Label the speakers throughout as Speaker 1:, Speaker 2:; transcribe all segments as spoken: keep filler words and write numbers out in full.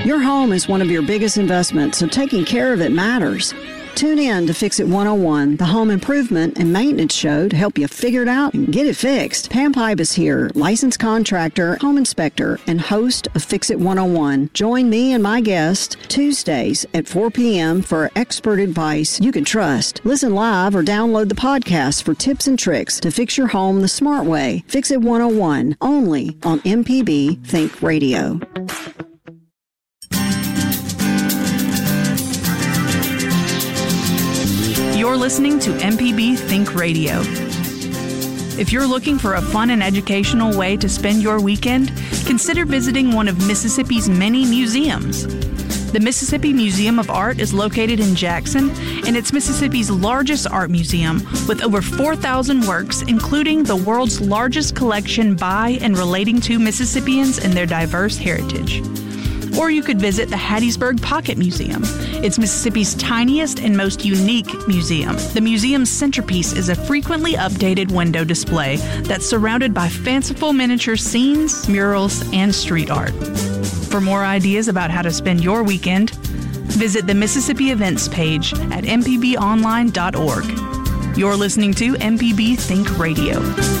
Speaker 1: Your home is one of your biggest investments, so taking care of it matters. Tune in to Fix It one oh one, the home improvement and maintenance show to help you figure it out and get it fixed. Pam Pybus here, licensed contractor, home inspector, and host of Fix It one oh one. Join me and my guest Tuesdays at four p.m. for expert advice you can trust. Listen live or download the podcast for tips and tricks to fix your home the smart way. Fix It one oh one, only on M P B Think Radio.
Speaker 2: You're listening to M P B Think Radio. If you're looking for a fun and educational way to spend your weekend, consider visiting one of Mississippi's many museums. The Mississippi Museum of Art is located in Jackson, and it's Mississippi's largest art museum with over four thousand works, including the world's largest collection by and relating to Mississippians and their diverse heritage. Or you could visit the Hattiesburg Pocket Museum. It's Mississippi's tiniest and most unique museum. The museum's centerpiece is a frequently updated window display that's surrounded by fanciful miniature scenes, murals, and street art. For more ideas about how to spend your weekend, visit the Mississippi Events page at m p b online dot org. You're listening to M P B Think Radio.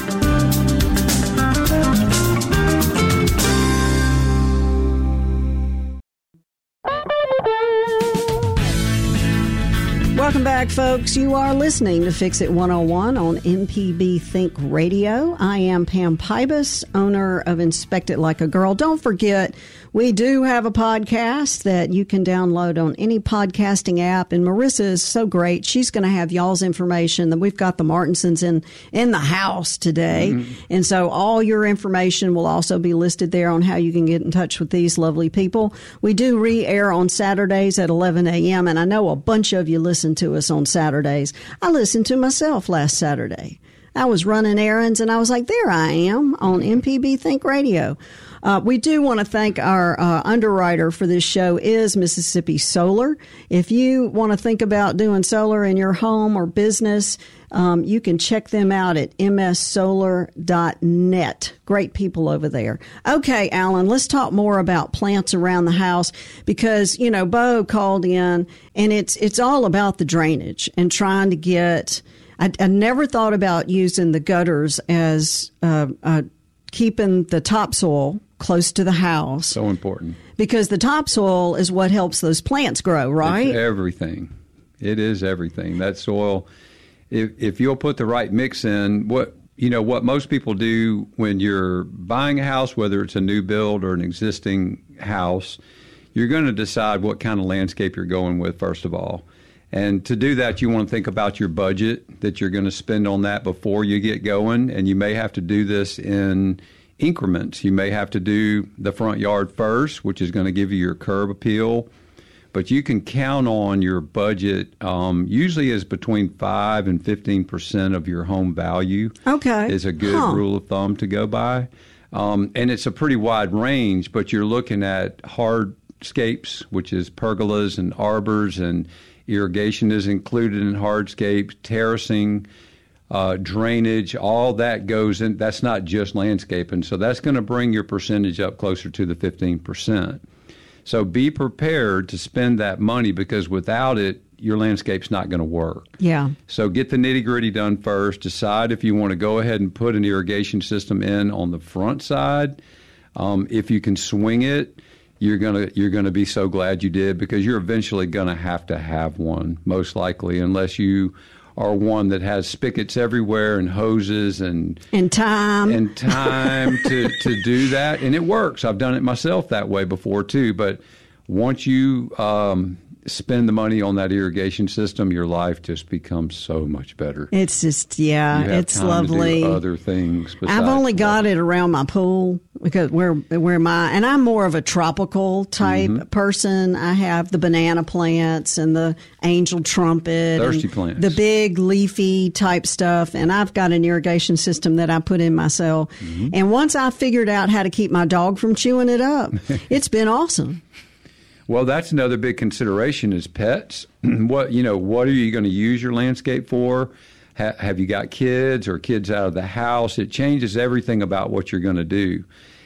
Speaker 1: Welcome back, folks. You are listening to Fix It one oh one on M P B Think Radio. I am Pam Pybus, owner of Inspect It Like a Girl. Don't forget, we do have a podcast that you can download on any podcasting app. And Marissa is so great. She's going to have y'all's information. That we've got the Martinsons in, in the house today. Mm-hmm. And so all your information will also be listed there on how you can get in touch with these lovely people. We do re-air on Saturdays at eleven a.m. And I know a bunch of you listen to us on Saturdays. I listened to myself last Saturday. I was running errands and I was like, there I am on M P B Think Radio. Uh, we do want to thank our uh, underwriter for this show is Mississippi Solar. If you want to think about doing solar in your home or business, um, you can check them out at m s solar dot net. Great people over there. Okay, Alan, let's talk more about plants around the house because, you know, Bo called in and it's it's all about the drainage and trying to get I, I never thought about using the gutters as uh, uh, keeping the topsoil close to the house.
Speaker 3: So important.
Speaker 1: Because the topsoil is what helps those plants grow, right?
Speaker 3: It's everything. It is everything. That soil, if if you'll put the right mix in, what you know, what most people do when you're buying a house, whether it's a new build or an existing house, you're going to decide what kind of landscape you're going with, first of all. And to do that, you want to think about your budget that you're going to spend on that before you get going. And you may have to do this in increments. You may have to do the front yard first, which is going to give you your curb appeal. But you can count on your budget, um, usually is between five and fifteen percent of your home value.
Speaker 1: Okay.
Speaker 3: Is a good huh. rule of thumb to go by. Um, and it's a pretty wide range, but you're looking at hardscapes, which is pergolas and arbors, and irrigation is included in hardscapes, terracing, uh, drainage, all that goes in. That's not just landscaping. So that's going to bring your percentage up closer to the fifteen percent. So be prepared to spend that money because without it, your landscape's not going to work.
Speaker 1: Yeah.
Speaker 3: So get the nitty-gritty done first. Decide if you want to go ahead and put an irrigation system in on the front side. Um, if you can swing it, you're gonna you're gonna be so glad you did because you're eventually gonna have to have one, most likely, unless you are one that has spigots everywhere and hoses and
Speaker 1: and time
Speaker 3: and time to, to do that. And it works. I've done it myself that way before too. But once you um, spend the money on that irrigation system, your life just becomes so much better.
Speaker 1: It's just, yeah,
Speaker 3: you have
Speaker 1: it's
Speaker 3: time
Speaker 1: lovely.
Speaker 3: To do other things.
Speaker 1: I've only got it around my pool because where where my and I'm more of a tropical type mm-hmm. person. I have the banana plants and the angel trumpet,
Speaker 3: thirsty
Speaker 1: and
Speaker 3: plants,
Speaker 1: the big leafy type stuff. And I've got an irrigation system that I put in myself. Mm-hmm. And once I figured out how to keep my dog from chewing it up, it's been awesome.
Speaker 3: Well, that's another big consideration is pets. What, you know, what are you going to use your landscape for? Ha- have you got kids or kids out of the house? It changes everything about what you're going to do.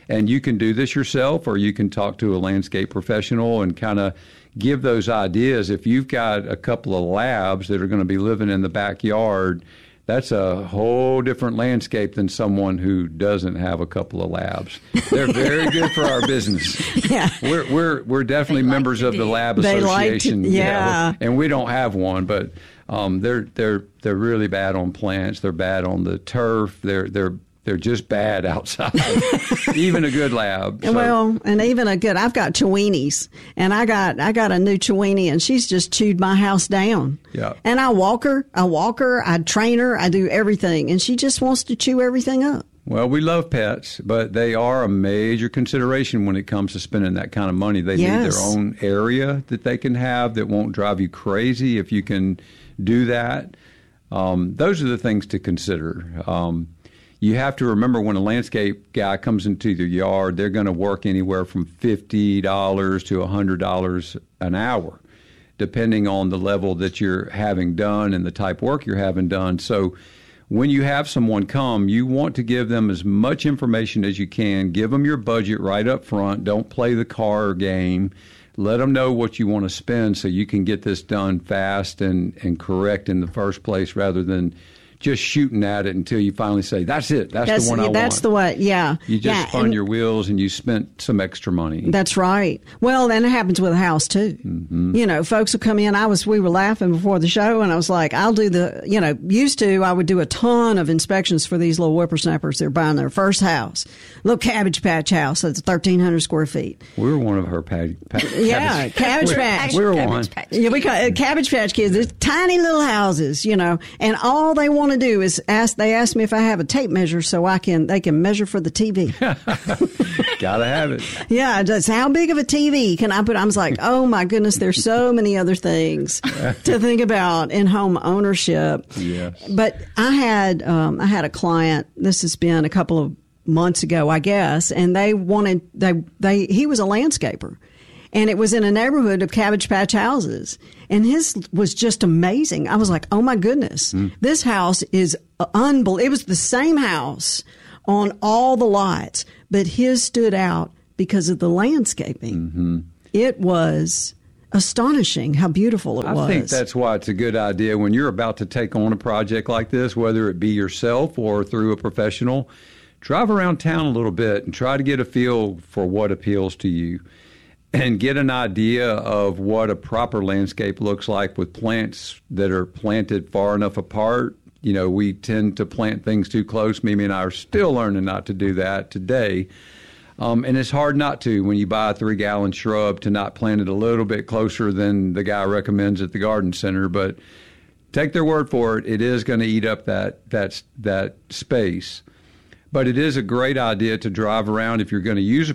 Speaker 3: And you can do this yourself, or you can talk to a landscape professional and kind of give those ideas. If you've got a couple of labs that are going to be living in the backyard, that's a whole different landscape than someone who doesn't have a couple of labs. They're very good for our business.
Speaker 1: Yeah.
Speaker 3: We're we're we're definitely
Speaker 4: They like
Speaker 3: members
Speaker 4: to
Speaker 3: of the
Speaker 4: dig.
Speaker 3: lab
Speaker 1: They like to-
Speaker 3: association.
Speaker 1: yeah.
Speaker 3: and we don't have one, but um, they're they're they're really bad on plants. They're bad on the turf. They're they're they're just bad outside. Even a good lab. So-
Speaker 1: Well, and even a good, I've got Chiweenies, and I got I got a new Chiweenie, and she's just chewed my house down.
Speaker 3: Yeah.
Speaker 1: And I walk her, I walk her, I train her, I do everything, and she just wants to chew everything up.
Speaker 3: Well, we love pets, but they are a major consideration when it comes to spending that kind of money. They
Speaker 1: Yes.
Speaker 3: need their own area that they can have that won't drive you crazy if you can do that. Um, those are the things to consider. Um, you have to remember when a landscape guy comes into the yard, they're going to work anywhere from fifty dollars to one hundred dollars an hour, depending on the level that you're having done and the type of work you're having done. So when you have someone come, you want to give them as much information as you can. Give them your budget right up front. Don't play the car game. Let them know what you want to spend so you can get this done fast and, and correct in the first place, rather than just shooting at it until you finally say, that's it. That's,
Speaker 1: That's
Speaker 3: the one I
Speaker 1: that's
Speaker 3: want.
Speaker 1: the way. Yeah,
Speaker 3: You just
Speaker 1: yeah,
Speaker 3: spun
Speaker 1: and-
Speaker 3: your wheels and you spent some extra money.
Speaker 1: That's right. Well, and it happens with a house too.
Speaker 3: Mm-hmm.
Speaker 1: You know, folks will come in. I was, we were laughing before the show, and I was like, I'll do the, you know, used to, I would do a ton of inspections for these little whippersnappers. They're buying their first house, little Cabbage Patch house that's thirteen hundred square feet.
Speaker 3: We were one of her pad, pad,
Speaker 1: Yeah, Cabbage
Speaker 3: we-
Speaker 1: Patch.
Speaker 3: We were
Speaker 4: Cabbage
Speaker 3: one.
Speaker 4: Patch.
Speaker 1: Yeah, we call it Cabbage Patch Kids. It's tiny little houses, you know, and all they want to do is ask. They ask me if I have a tape measure so I can. They can measure for the T V.
Speaker 3: Gotta have it.
Speaker 1: Yeah, just how big of a T V can I put? I was like, oh my goodness, there's so many other things to think about in home ownership.
Speaker 3: Yes.
Speaker 1: But I had um, I had a client. This has been a couple of months ago, I guess, and they wanted they they he was a landscaper. And it was in a neighborhood of Cabbage Patch houses. And his was just amazing. I was like, oh my goodness, mm. this house is unbelievable. It was the same house on all the lots, but his stood out because of the landscaping.
Speaker 3: Mm-hmm.
Speaker 1: It was astonishing how beautiful it
Speaker 3: I
Speaker 1: was.
Speaker 3: think that's why it's a good idea when you're about to take on a project like this, whether it be yourself or through a professional, drive around town a little bit and try to get a feel for what appeals to you. And get an idea of what a proper landscape looks like with plants that are planted far enough apart. You know, we tend to plant things too close. Mimi and I are still learning not to do that today. Um, and it's hard not to when you buy a three-gallon shrub to not plant it a little bit closer than the guy recommends at the garden center. But take their word for it. It is going to eat up that that that space. But it is a great idea to drive around if you're going to use a